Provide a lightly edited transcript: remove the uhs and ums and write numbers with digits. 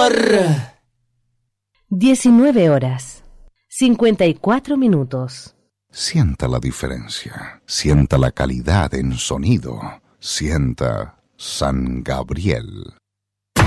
19:54. Sienta la diferencia. Sienta la calidad en sonido. Sienta San Gabriel.